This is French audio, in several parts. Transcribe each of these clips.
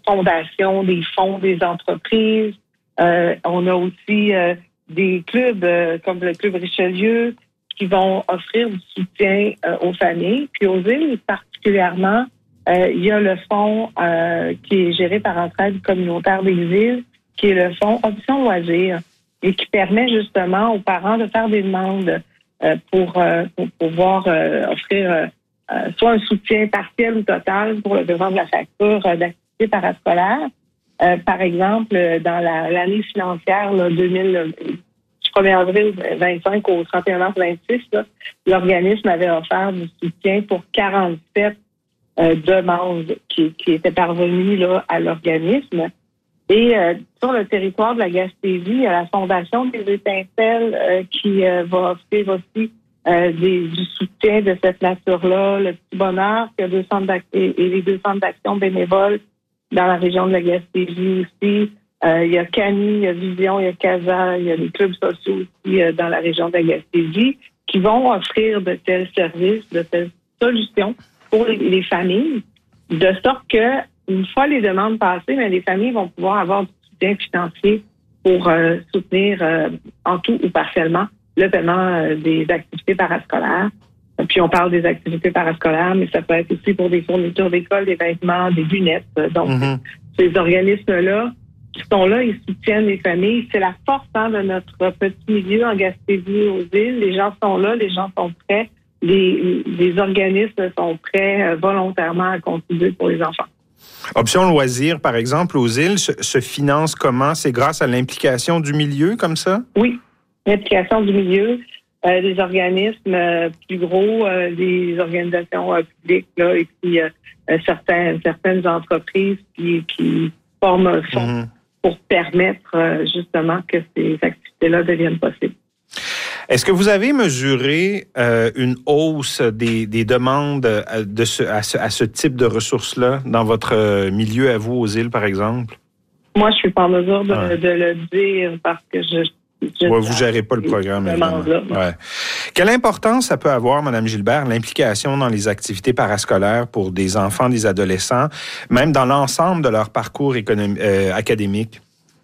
fondations, des fonds, des entreprises. On a aussi des clubs comme le Club Richelieu qui vont offrir du soutien aux familles. Puis aux îles particulièrement, il y a le fonds qui est géré par Entraide communautaire des îles, qui est le fonds Option Loisirs et qui permet justement aux parents de faire des demandes pour pouvoir offrir soit un soutien partiel ou total pour le paiement de la facture d'activité parascolaire. Par exemple, dans l'année financière là, 2000, du 1er avril 25 au 31 mars 26, là, l'organisme avait offert du soutien pour 47 demandes qui étaient parvenues là, à l'organisme. Et sur le territoire de la Gaspésie, il y a la Fondation des Étincelles qui va offrir aussi du soutien de cette nature-là. Le Petit Bonheur, qui a et les 2 centres d'action bénévoles dans la région de la Gaspésie aussi. Il y a Cani, il y a Vision, il y a Casa, il y a des clubs sociaux aussi dans la région de la Gaspésie qui vont offrir de tels services, de telles solutions pour les familles, de sorte que une fois les demandes passées, les familles vont pouvoir avoir du soutien financier pour soutenir en tout ou partiellement le paiement des activités parascolaires. Puis on parle des activités parascolaires, mais ça peut être aussi pour des fournitures d'école, des vêtements, des lunettes. Donc, ces organismes-là qui sont là, ils soutiennent les familles. C'est la force de notre petit milieu en Gaspésie aux îles. Les gens sont là, les gens sont prêts. Les organismes sont prêts volontairement à contribuer pour les enfants. Option Loisirs, par exemple, aux îles, se finance comment? C'est grâce à l'implication du milieu, comme ça? Oui, l'implication du milieu, des organismes plus gros, des organisations publiques, là, et puis certaines entreprises qui forment un fonds pour permettre justement que ces activités-là deviennent possibles. Est-ce que vous avez mesuré une hausse des demandes à ce type de ressources-là dans votre milieu à vous, aux îles, par exemple? Moi, je suis pas en mesure de le dire parce que vous ne gérez pas le programme. Ouais. Quelle importance ça peut avoir, Mme Gilbert, l'implication dans les activités parascolaires pour des enfants, des adolescents, même dans l'ensemble de leur parcours académique?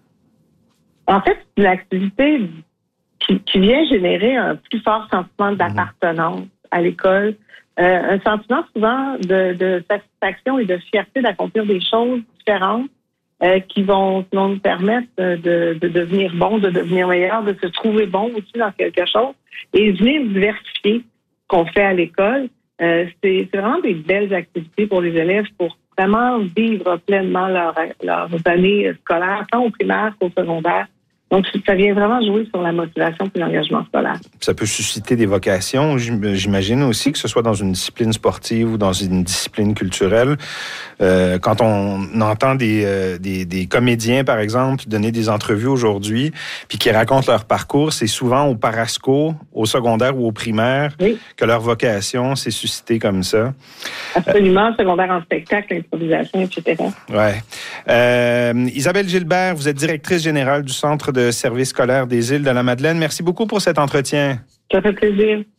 En fait, l'activité qui vient générer un plus fort sentiment d'appartenance à l'école, un sentiment souvent de satisfaction et de fierté d'accomplir des choses différentes qui vont nous permettre de devenir bon, de devenir meilleur, de se trouver bon aussi dans quelque chose et venir diversifier ce qu'on fait à l'école. C'est vraiment des belles activités pour les élèves pour vraiment vivre pleinement leurs années scolaires, tant au primaire qu'au secondaire. Donc, ça vient vraiment jouer sur la motivation et l'engagement scolaire. Ça peut susciter des vocations, j'imagine aussi, que ce soit dans une discipline sportive ou dans une discipline culturelle. Quand on entend des comédiens, par exemple, donner des entrevues aujourd'hui, puis qui racontent leur parcours, c'est souvent au parasco, au secondaire ou au primaire, que leur vocation s'est suscitée comme ça. Absolument, secondaire en spectacle, improvisation, etc. Ouais. Isabelle Gilbert, vous êtes directrice générale du Centre de services scolaires des îles de la Madeleine. Merci beaucoup pour cet entretien. Ça fait plaisir.